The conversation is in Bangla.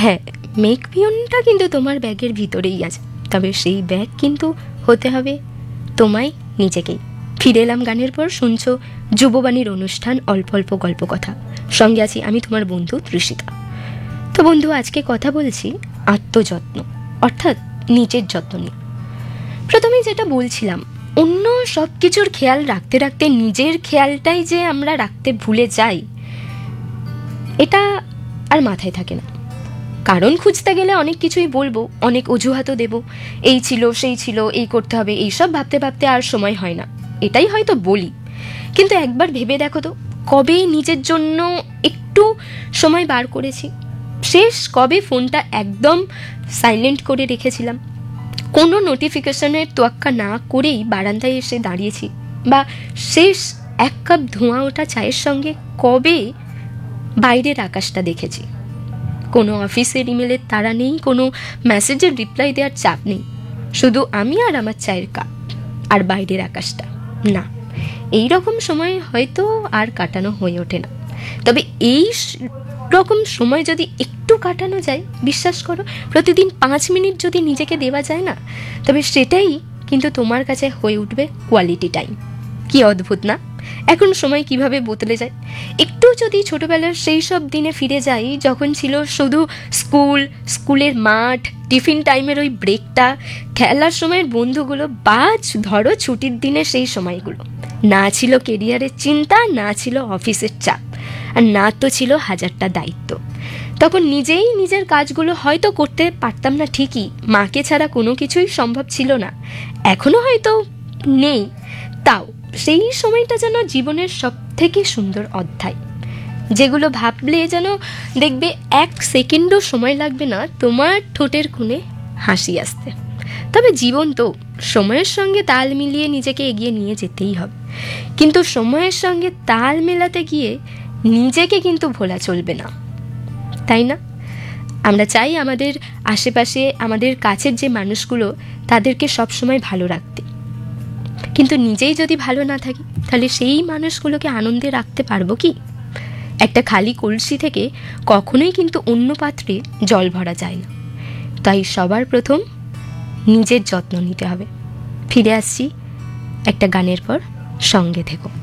হ্যাঁ, মেক পিয়নটা কিন্তু তোমার ব্যাগের ভিতরেই আছে, তবে সেই ব্যাগ কিন্তু হতে হবে তোমায় নিজেকেই। ফিরে এলাম গানের পর, শুনছো যুববাণীর অনুষ্ঠান অল্প অল্প গল্প কথা। সঙ্গে আছি আমি তোমার বন্ধু তৃষিতা। তো বন্ধু, আজকে কথা বলছি আত্মযত্ন, অর্থাৎ নিজের যত্ন নিয়ে। প্রথমেই যেটা বলছিলাম, অন্য সব কিছুর খেয়াল রাখতে রাখতে নিজের খেয়ালটাই যে আমরা রাখতে ভুলে যাই, এটা আর মাথায় থাকে না। কারণ খুঁজতে গেলে অনেক কিছুই বলবো, অনেক অজুহাতও দেব, এই ছিল সেই ছিল, এই করতে হবে, এইসব ভাবতে ভাবতে আর সময় হয় না, এটাই হয়তো বলি। কিন্তু একবার ভেবে দেখো তো, কবে নিজের জন্য একটু সময় বার করেছি? শেষ কবে ফোনটা একদম সাইলেন্ট করে রেখেছিলাম, কোনো নোটিফিকেশনের তোয়াক্কা না করেই বারান্দায় এসে দাঁড়িয়েছি? বা শেষ এক কাপ ধোঁয়া ওঠা চায়ের সঙ্গে কবে বাইরের আকাশটা দেখেছি? কোনো অফিসের ইমেলের তাড়া নেই, কোনো মেসেজের রিপ্লাই দেওয়ার চাপ নেই, শুধু আমি আর আমার চায়ের কাপ আর বাইরের আকাশটা। না, এই রকম সময় হয়তো আর কাটানো হয়ে ওঠে না। তবে এই রকম সময় যদি একটু কাটানো যায়, বিশ্বাস করো, প্রতিদিন 5 মিনিট যদি নিজেকে দেওয়া যায় না, তবে সেটাই কিন্তু তোমার কাছে হয়ে উঠবে কোয়ালিটি টাইম। কি অদ্ভুত না, এখন সময় কিভাবে বদলে যায়। একটু যদি ছোটবেলার সেই সব দিনে ফিরে যাই, যখন ছিল শুধু স্কুলের মাঠ, টিফিন টাইমের ওই ব্রেকটা, খেলার সময়ের বন্ধুগুলো, বা ধরো ছুটির দিনে সেই সময়গুলো, না ছিল কেরিয়ারের চিন্তা, না ছিল অফিসের চাপ, আর না তো ছিল হাজারটা দায়িত্ব। তখন নিজেই নিজের কাজগুলো হয়তো করতে পারতাম না ঠিকই, মাকে ছাড়া কোনো কিছুই সম্ভব ছিল না, এখনো হয়তো নেই, তাও সেই সময়টা যেন জীবনের সব থেকে সুন্দর অধ্যায়, যেগুলো ভাবলে যেন দেখবে 1 সেকেন্ডও সময় লাগবে না তোমার ঠোঁটের কোণে হাসি আসতে। তবে জীবন তো, সময়ের সঙ্গে তাল মিলিয়ে নিজেকে এগিয়ে নিয়ে যেতেই হবে, কিন্তু সময়ের সঙ্গে তাল মেলাতে গিয়ে নিজেকে কিন্তু ভোলা চলবে না, তাই না? আমরা চাই আমাদের আশেপাশে, আমাদের কাছের যে মানুষগুলো, তাদেরকে সবসময় ভালো রাখতে, কিন্তু নিজেই যদি ভালো না থাকি, তাহলে সেই মানুষগুলোকে আনন্দে রাখতে পারবো কি? একটা খালি কলসি থেকে কখনোই কিন্তু অন্য পাত্রে জল ভরা যায় না। তাই সবার প্রথম নিজের যত্ন নিতে হবে। ফিরে আসছি একটা গানের পর, সঙ্গে থেকো।